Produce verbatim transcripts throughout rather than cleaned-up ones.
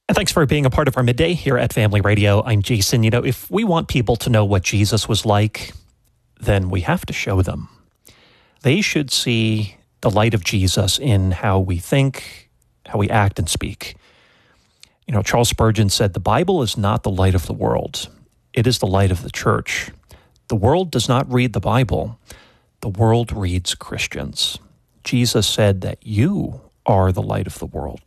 And thanks for being a part of our midday here at Family Radio. I'm Jason. You know, if we want people to know what Jesus was like, then we have to show them. They should see the light of Jesus in how we think, how we act and speak. You know, Charles Spurgeon said, "The Bible is not the light of the world. It is the light of the church. The world does not read the Bible. The world reads Christians." Jesus said that you are the light of the world.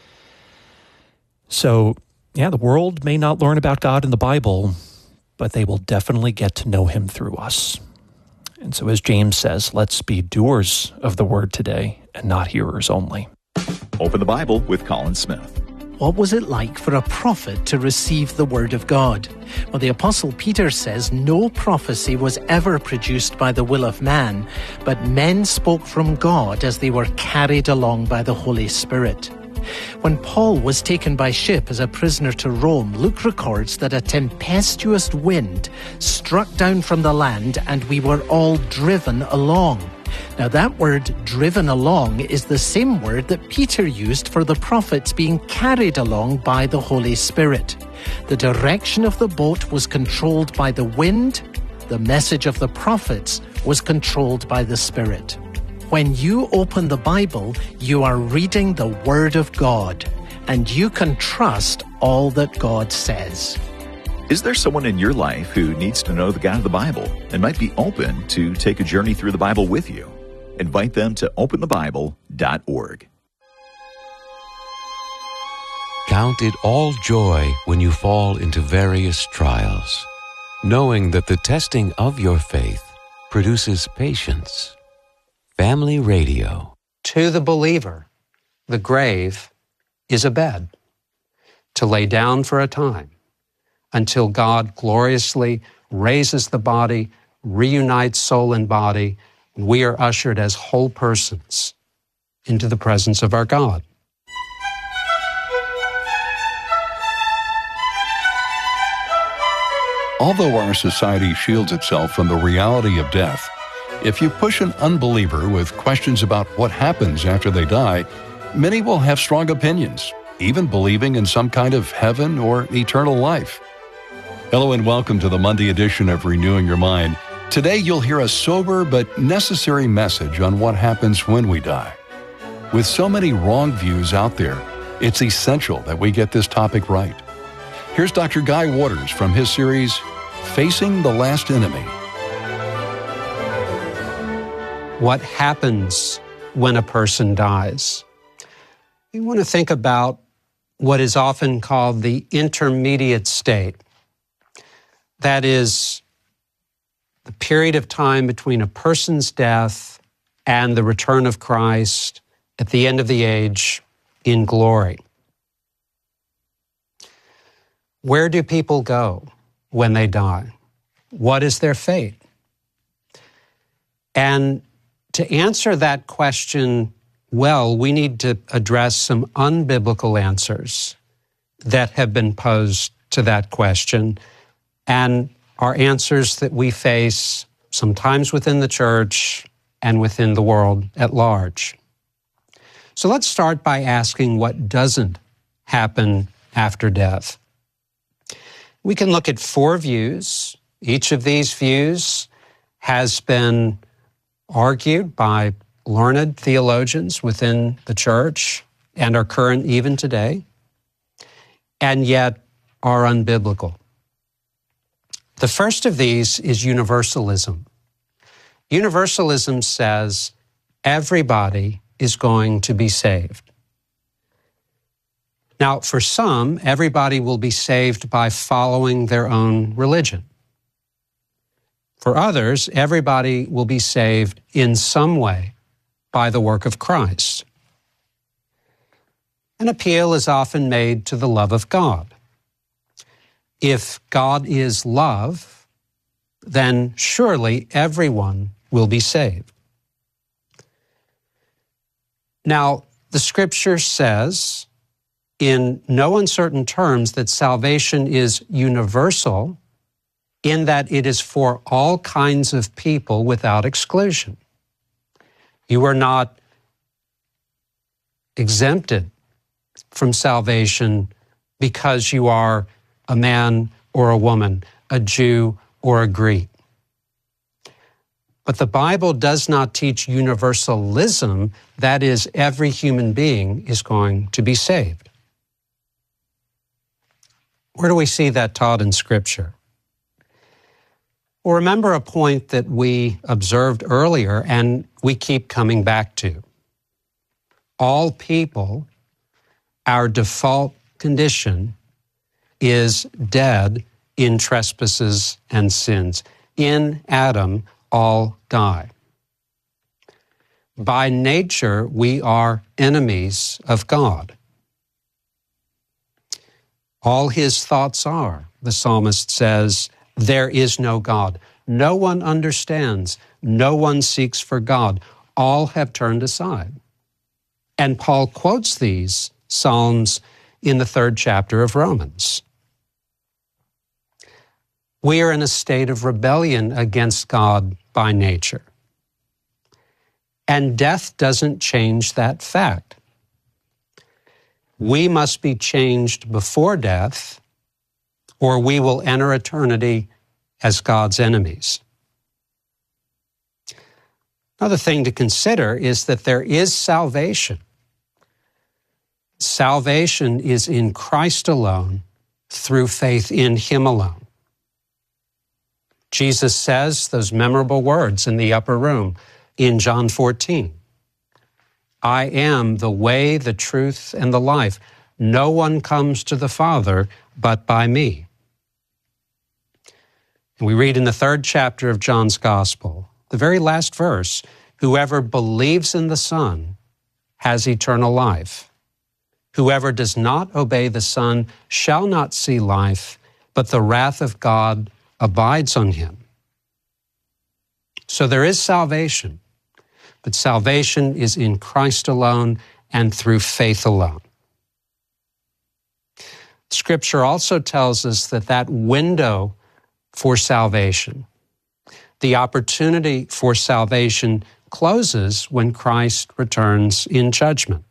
So, yeah, the world may not learn about God in the Bible, but they will definitely get to know him through us. And so as James says, let's be doers of the word today and not hearers only. Open the Bible with Colin Smith. What was it like for a prophet to receive the word of God? Well, the Apostle Peter says no prophecy was ever produced by the will of man, but men spoke from God as they were carried along by the Holy Spirit. When Paul was taken by ship as a prisoner to Rome, Luke records that a tempestuous wind struck down from the land and we were all driven along. Now that word driven along is the same word that Peter used for the prophets being carried along by the Holy Spirit. The direction of the boat was controlled by the wind. The message of the prophets was controlled by the Spirit. When you open the Bible, you are reading the Word of God, and you can trust all that God says. Is there someone in your life who needs to know the God of the Bible and might be open to take a journey through the Bible with you? Invite them to open the bible dot org. Count it all joy when you fall into various trials, knowing that the testing of your faith produces patience. Family Radio. To the believer, the grave is a bed to lay down for a time until God gloriously raises the body, reunites soul and body, and we are ushered as whole persons into the presence of our God. Although our society shields itself from the reality of death, if you push an unbeliever with questions about what happens after they die, many will have strong opinions, even believing in some kind of heaven or eternal life. Hello and welcome to the Monday edition of Renewing Your Mind. Today you'll hear a sober but necessary message on what happens when we die. With so many wrong views out there, it's essential that we get this topic right. Here's Doctor Guy Waters from his series, Facing the Last Enemy. What happens when a person dies? We want to think about what is often called the intermediate state. That is the period of time between a person's death and the return of Christ at the end of the age in glory. Where do people go when they die? What is their fate? And to answer that question well, we need to address some unbiblical answers that have been posed to that question and are answers that we face sometimes within the church and within the world at large. So let's start by asking what doesn't happen after death. We can look at four views. Each of these views has been argued by learned theologians within the church and are current even today, and yet are unbiblical. The first of these is universalism. Universalism says everybody is going to be saved. Now, for some, everybody will be saved by following their own religion. For others, everybody will be saved in some way by the work of Christ. An appeal is often made to the love of God. If God is love, then surely everyone will be saved. Now, the Scripture says in no uncertain terms that salvation is universal, in that it is for all kinds of people without exclusion. You are not exempted from salvation because you are a man or a woman, a Jew or a Greek. But the Bible does not teach universalism, that is, every human being is going to be saved. Where do we see that taught in Scripture? Well, remember a point that we observed earlier and we keep coming back to. All people, our default condition is dead in trespasses and sins. In Adam, all die. By nature, we are enemies of God. All his thoughts are, the psalmist says, there is no God. No one understands. No one seeks for God. All have turned aside. And Paul quotes these psalms in the third chapter of Romans. We are in a state of rebellion against God by nature. And death doesn't change that fact. We must be changed before death, or we will enter eternity as God's enemies. Another thing to consider is that there is salvation. Salvation is in Christ alone, through faith in Him alone. Jesus says those memorable words in the upper room in John fourteen. I am the way, the truth, and the life. No one comes to the Father but by me. And we read in the third chapter of John's Gospel, the very last verse, whoever believes in the Son has eternal life. Whoever does not obey the Son shall not see life, but the wrath of God abides on him. So there is salvation, but salvation is in Christ alone and through faith alone. Scripture also tells us that that window for salvation, the opportunity for salvation, closes when Christ returns in judgment.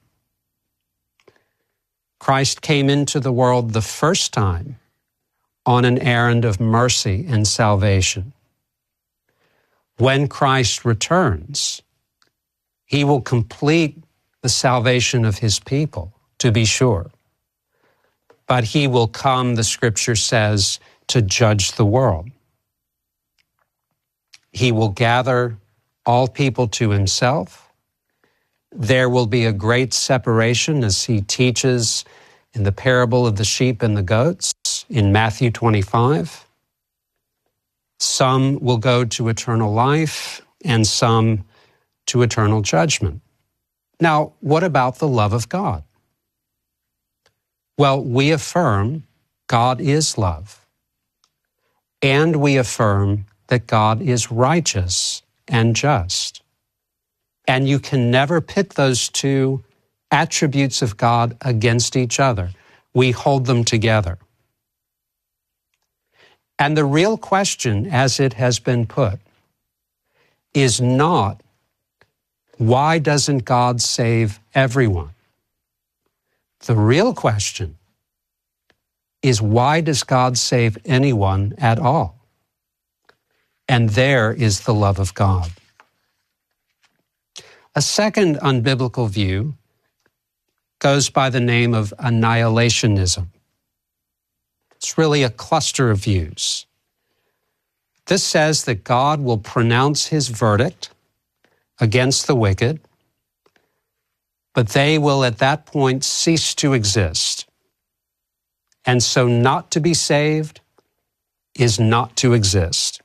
Christ came into the world the first time on an errand of mercy and salvation. When Christ returns, He will complete the salvation of His people, to be sure. But He will come, the Scripture says, to judge the world. He will gather all people to Himself. There will be a great separation, as He teaches in the parable of the sheep and the goats in Matthew twenty-five. Some will go to eternal life and some to eternal judgment. Now, what about the love of God? Well, we affirm God is love, and we affirm that God is righteous and just. And you can never pit those two attributes of God against each other. We hold them together. And the real question, as it has been put, is not, why doesn't God save everyone? The real question is, why does God save anyone at all? And there is the love of God. A second unbiblical view goes by the name of annihilationism. It's really a cluster of views. This says that God will pronounce His verdict against the wicked, but they will at that point cease to exist. And so not to be saved is not to exist.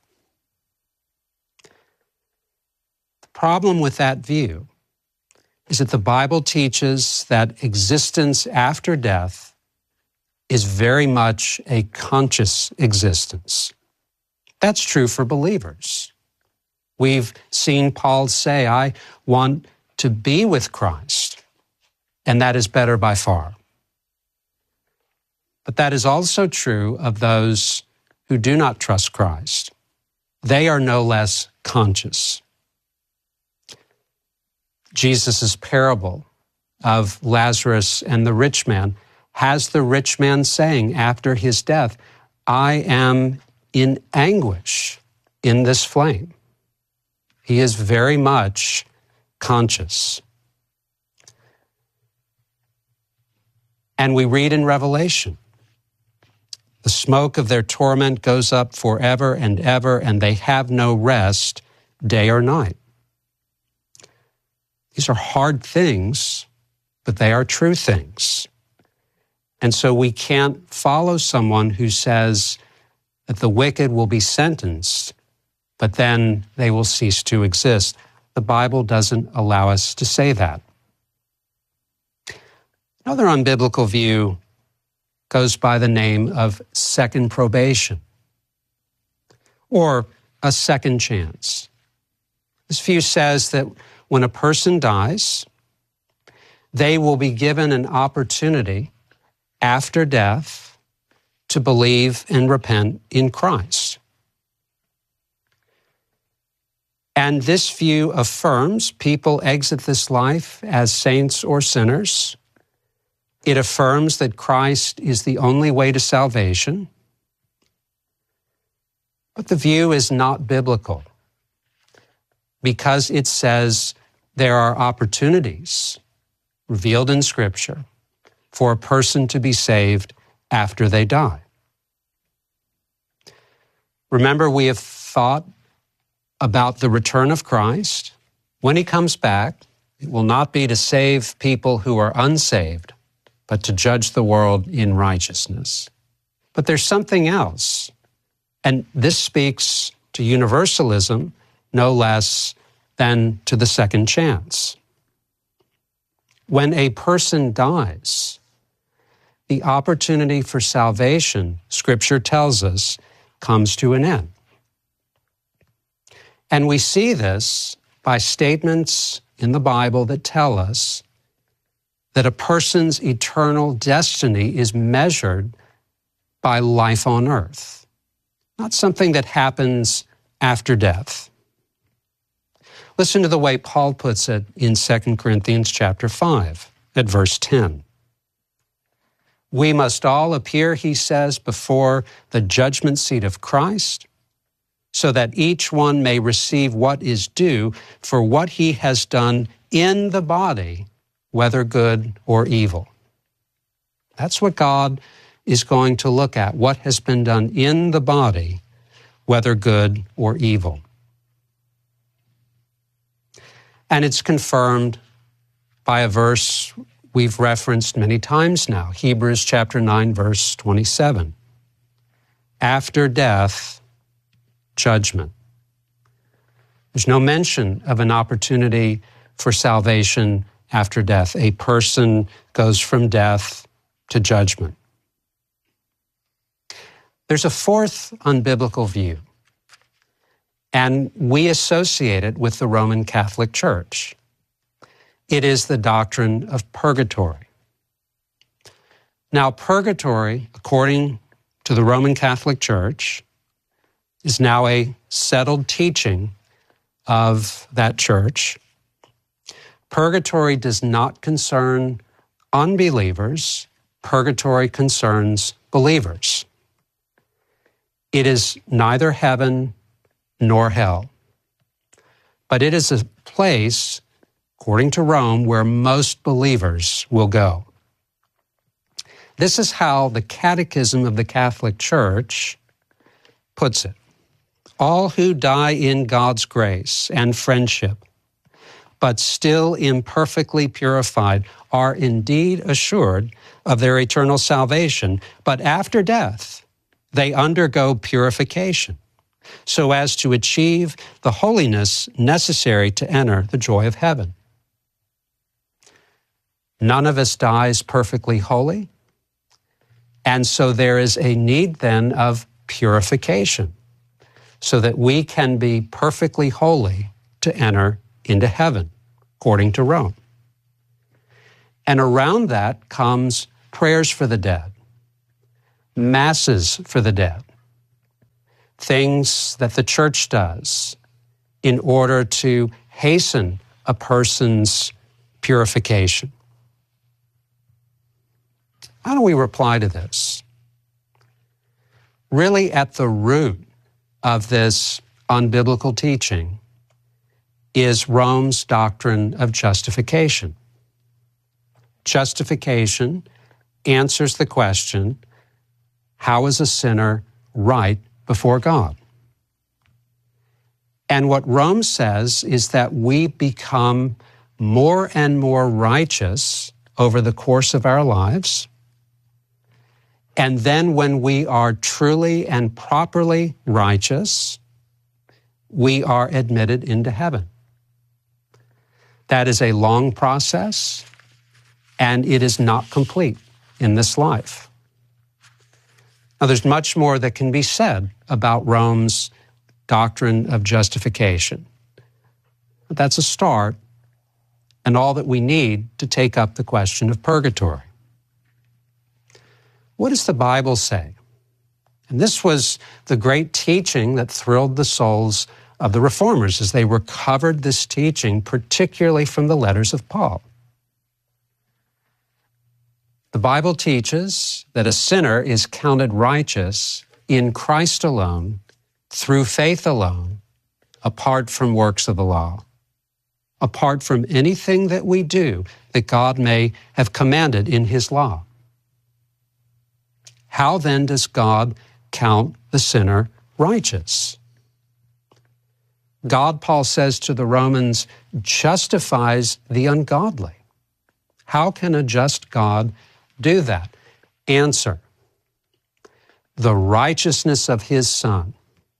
The problem with that view is that the Bible teaches that existence after death is very much a conscious existence. That's true for believers. We've seen Paul say, I want to be with Christ, and that is better by far. But that is also true of those who do not trust Christ. They are no less conscious. Jesus' parable of Lazarus and the rich man has the rich man saying after his death, I am in anguish in this flame. He is very much conscious. And we read in Revelation, the smoke of their torment goes up forever and ever, and they have no rest day or night. These are hard things, but they are true things. And so we can't follow someone who says that the wicked will be sentenced, but then they will cease to exist. The Bible doesn't allow us to say that. Another unbiblical view goes by the name of second probation, or a second chance. This view says that when a person dies, they will be given an opportunity after death to believe and repent in Christ. And this view affirms people exit this life as saints or sinners. It affirms that Christ is the only way to salvation. But the view is not biblical because it says there are opportunities revealed in Scripture for a person to be saved after they die. Remember, we have thought about the return of Christ. When he comes back, it will not be to save people who are unsaved, but to judge the world in righteousness. But there's something else, and this speaks to universalism no less than to the second chance. When a person dies, the opportunity for salvation, Scripture tells us, comes to an end. And we see this by statements in the Bible that tell us that a person's eternal destiny is measured by life on earth, not something that happens after death. Listen to the way Paul puts it in Second Corinthians chapter five at verse ten. We must all appear, he says, before the judgment seat of Christ, so that each one may receive what is due for what he has done in the body, whether good or evil. That's what God is going to look at, what has been done in the body, whether good or evil. And it's confirmed by a verse we've referenced many times now, Hebrews chapter nine, verse twenty-seven. After death, judgment. There's no mention of an opportunity for salvation after death. A person goes from death to judgment. There's a fourth unbiblical view, and we associate it with the Roman Catholic Church. It is the doctrine of purgatory. Now, purgatory, according to the Roman Catholic Church, is now a settled teaching of that church. Purgatory does not concern unbelievers. Purgatory concerns believers. It is neither heaven nor hell, but it is a place, according to Rome, where most believers will go. This is how the Catechism of the Catholic Church puts it. All who die in God's grace and friendship, but still imperfectly purified, are indeed assured of their eternal salvation, but after death, they undergo purification, so as to achieve the holiness necessary to enter the joy of heaven. None of us dies perfectly holy, and so there is a need then of purification, so that we can be perfectly holy to enter into heaven, according to Rome. And around that comes prayers for the dead, masses for the dead, things that the church does in order to hasten a person's purification. How do we reply to this? Really, at the root of this unbiblical teaching is Rome's doctrine of justification. Justification answers the question, how is a sinner right before God? And what Rome says is that we become more and more righteous over the course of our lives. And then when we are truly and properly righteous, we are admitted into heaven. That is a long process, and it is not complete in this life. Now, there's much more that can be said about Rome's doctrine of justification. But that's a start, and all that we need to take up the question of purgatory. What does the Bible say? And this was the great teaching that thrilled the souls of the reformers as they recovered this teaching, particularly from the letters of Paul. The Bible teaches that a sinner is counted righteous in Christ alone, through faith alone, apart from works of the law, apart from anything that we do that God may have commanded in His law. How then does God count the sinner righteous? God, Paul says to the Romans, justifies the ungodly. How can a just God do that? Answer, the righteousness of His Son,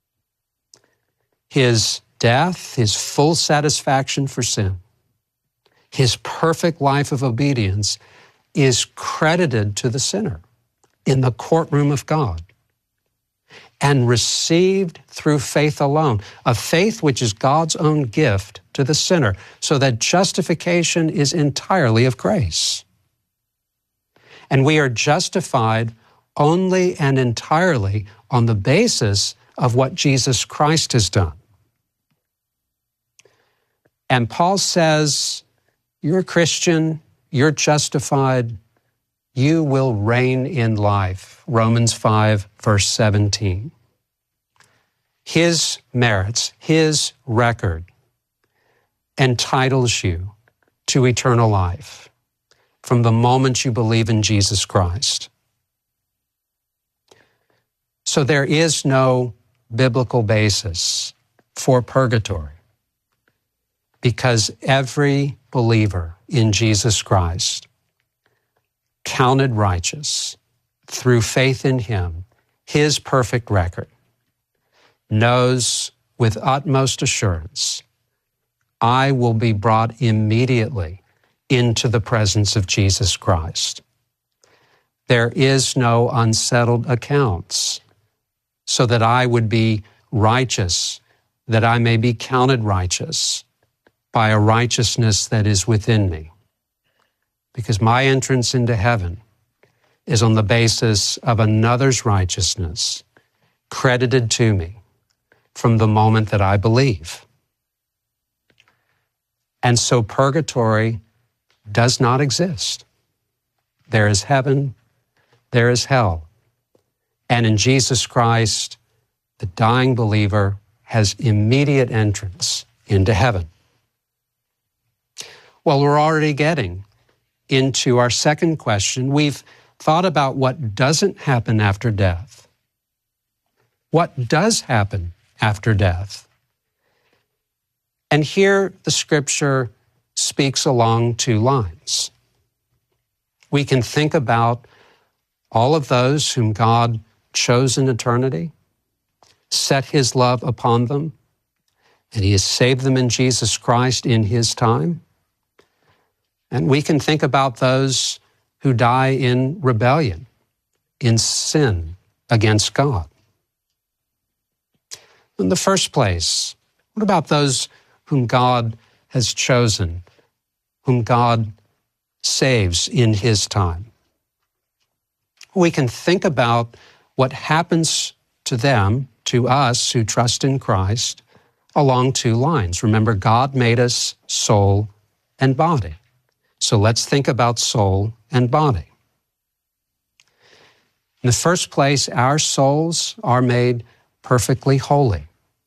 His death, His full satisfaction for sin, His perfect life of obedience is credited to the sinner in the courtroom of God and received through faith alone, a faith which is God's own gift to the sinner, so that justification is entirely of grace. And we are justified only and entirely on the basis of what Jesus Christ has done. And Paul says, you're a Christian, you're justified, you will reign in life. Romans five, verse seventeen. His merits, His record entitles you to eternal life from the moment you believe in Jesus Christ. So there is no biblical basis for purgatory, because every believer in Jesus Christ, counted righteous through faith in Him, His perfect record, knows with utmost assurance, I will be brought immediately into the presence of Jesus Christ. There is no unsettled accounts, so that I would be righteous, that I may be counted righteous by a righteousness that is within me. Because my entrance into heaven is on the basis of another's righteousness credited to me from the moment that I believe. And so purgatory does not exist. There is heaven, there is hell. And in Jesus Christ, the dying believer has immediate entrance into heaven. Well, we're already getting into our second question. We've thought about what doesn't happen after death. What does happen after death? And here the Scripture speaks along two lines. We can think about all of those whom God chose in eternity, set His love upon them, and He has saved them in Jesus Christ in His time. And we can think about those who die in rebellion, in sin against God. In the first place, what about those whom God has chosen, whom God saves in His time? We can think about what happens to them, to us who trust in Christ, along two lines. Remember, God made us soul and body. So let's think about soul and body. In the first place, our souls are made perfectly holy.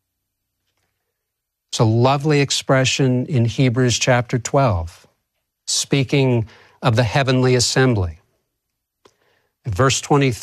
It's a lovely expression in Hebrews chapter twelve, speaking of the heavenly assembly. Verse twenty-three,